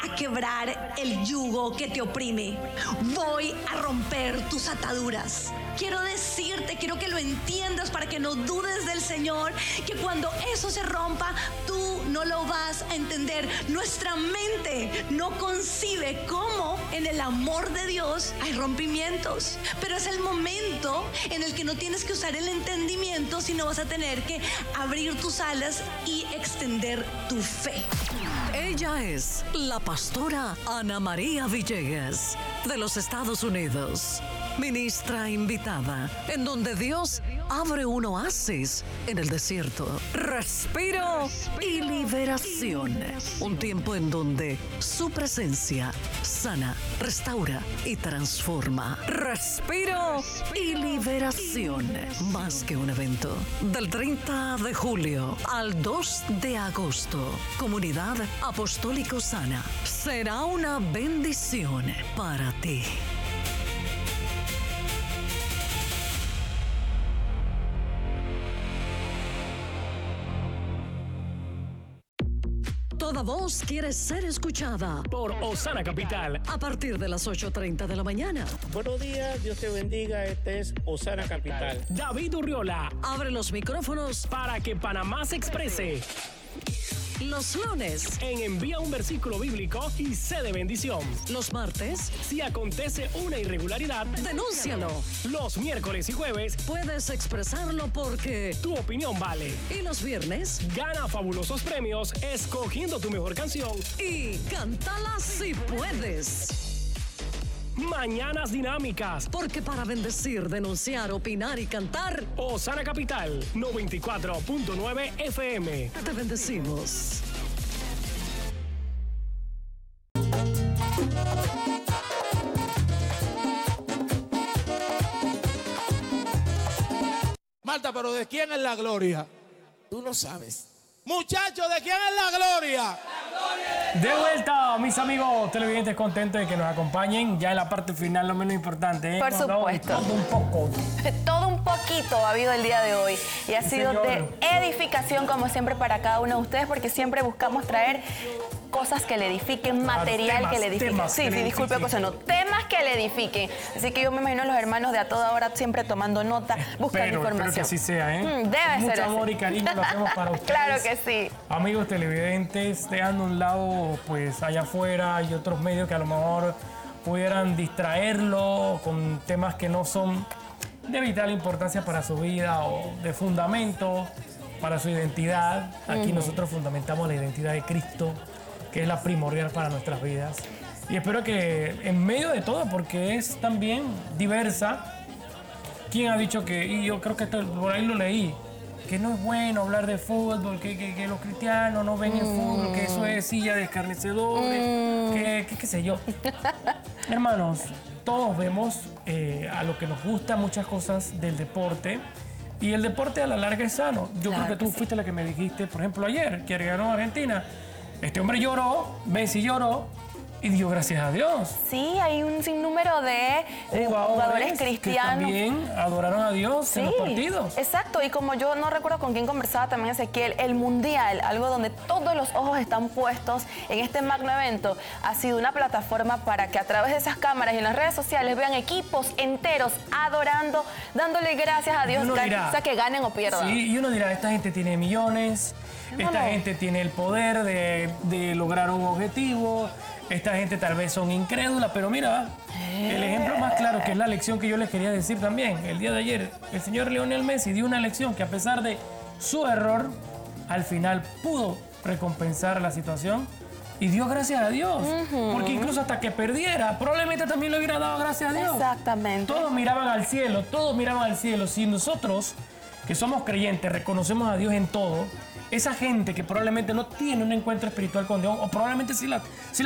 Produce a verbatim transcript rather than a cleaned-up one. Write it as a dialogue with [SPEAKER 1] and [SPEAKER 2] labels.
[SPEAKER 1] a quebrar el yugo que te oprime. Voy a romper tus ataduras. Quiero decirte, quiero que lo entiendas para que no dudes del Señor, que cuando eso se rompa, tú no lo vas a entender. Nuestra mente no concibe cómo en el amor de Dios hay rompimientos, pero es el momento en el que no tienes que usar el entendimiento, sino vas a tener que abrir tus alas y extender tu fe.
[SPEAKER 2] Ella es la pastora Ana María Villegas, de los Estados Unidos. Ministra invitada, en donde Dios abre un oasis en el desierto. Respiro y liberación. Un tiempo en donde su presencia sana, restaura y transforma. Respiro y liberación. Más que un evento. Del treinta de julio al dos de agosto. Comunidad Apostólico Sana. Será una bendición para ti. Toda voz quiere ser escuchada
[SPEAKER 3] por Osana Capital
[SPEAKER 2] a partir de las ocho treinta de la mañana.
[SPEAKER 4] Buenos días, Dios te bendiga. Este es Osana Capital.
[SPEAKER 3] David Urriola
[SPEAKER 2] abre los micrófonos
[SPEAKER 3] para que Panamá se exprese.
[SPEAKER 2] Los lunes
[SPEAKER 3] en Envía un versículo bíblico y sé de bendición.
[SPEAKER 2] Los martes,
[SPEAKER 3] si acontece una irregularidad,
[SPEAKER 2] denúncialo.
[SPEAKER 3] Los miércoles y jueves,
[SPEAKER 2] puedes expresarlo porque
[SPEAKER 3] tu opinión vale.
[SPEAKER 2] Y los viernes,
[SPEAKER 3] gana fabulosos premios escogiendo tu mejor canción
[SPEAKER 2] y cántala si puedes.
[SPEAKER 3] Mañanas dinámicas,
[SPEAKER 2] porque para bendecir, denunciar, opinar y cantar,
[SPEAKER 3] Osana Capital noventa y cuatro punto nueve F M.
[SPEAKER 2] Te bendecimos.
[SPEAKER 5] Marta, pero ¿de quién es la gloria?
[SPEAKER 4] Tú no sabes.
[SPEAKER 5] Muchachos, ¿de quién es la gloria?
[SPEAKER 3] De vuelta, mis amigos televidentes, contentos de que nos acompañen. Ya en la parte final, lo menos importante. ¿eh?
[SPEAKER 6] Por supuesto.
[SPEAKER 3] Todo un poco.
[SPEAKER 6] Todo un poquito ha habido el día de hoy. Y ha
[SPEAKER 3] sí,
[SPEAKER 6] sido
[SPEAKER 3] señor.
[SPEAKER 6] de edificación, como siempre, para cada uno de ustedes, porque siempre buscamos traer cosas que le edifiquen, material
[SPEAKER 3] temas,
[SPEAKER 6] que le edifiquen.
[SPEAKER 3] temas
[SPEAKER 6] Sí,
[SPEAKER 3] que
[SPEAKER 6] sí,
[SPEAKER 3] le
[SPEAKER 6] disculpe,
[SPEAKER 3] edifiquen.
[SPEAKER 6] cosa no. Temas que le edifiquen. Así que yo me imagino a los hermanos de a toda hora siempre tomando nota, buscando
[SPEAKER 3] Pero,
[SPEAKER 6] información.
[SPEAKER 3] espero que así sea, ¿eh?
[SPEAKER 6] Mm, debe
[SPEAKER 3] Mucho
[SPEAKER 6] ser
[SPEAKER 3] amor
[SPEAKER 6] así.
[SPEAKER 3] y cariño lo hacemos para ustedes.
[SPEAKER 6] Claro que sí.
[SPEAKER 3] Amigos televidentes, dejando a un lado, pues allá afuera hay otros medios que a lo mejor pudieran distraerlo con temas que no son de vital importancia para su vida o de fundamento para su identidad. Aquí uh-huh. nosotros fundamentamos la identidad de Cristo, que es la primordial para nuestras vidas. Y espero que en medio de todo, porque es también diversa, ¿quién ha dicho que, y yo creo que esto, por ahí lo leí, que no es bueno hablar de fútbol, que, que, que los cristianos no ven mm. el fútbol, que eso es silla de escarnecedores, mm. que, que qué sé yo. Hermanos, todos vemos eh, a lo que nos gusta muchas cosas del deporte, y el deporte a la larga es sano. Yo claro creo que tú que fuiste sí. la que me dijiste, por ejemplo, ayer, que ganó Argentina. Este hombre lloró, Messi lloró y dio gracias a Dios.
[SPEAKER 6] Sí, hay un sinnúmero de jugadores, jugadores cristianos
[SPEAKER 3] que también adoraron a Dios sí, en los partidos.
[SPEAKER 6] Exacto, y como yo no recuerdo con quién conversaba también Ezequiel, el Mundial, algo donde todos los ojos están puestos en este magno evento, ha sido una plataforma para que a través de esas cámaras y en las redes sociales vean equipos enteros adorando, dándole gracias a Dios, dirá, sea que ganen o pierdan.
[SPEAKER 3] Sí, y uno dirá, esta gente tiene millones, no, esta no. gente tiene el poder de, de lograr un objetivo. Esta gente tal vez son incrédulas, pero mira, el ejemplo más claro, que es la lección que yo les quería decir también. El día de ayer, el señor Lionel Messi dio una lección que a pesar de su error, al final pudo recompensar la situación y dio gracias a Dios. Uh-huh. Porque incluso hasta que perdiera, probablemente también le hubiera dado gracias a Dios.
[SPEAKER 6] Exactamente.
[SPEAKER 3] Todos miraban al cielo, todos miraban al cielo. Si nosotros, que somos creyentes, reconocemos a Dios en todo, esa gente que probablemente no tiene un encuentro espiritual con Dios, o probablemente sí la... Sí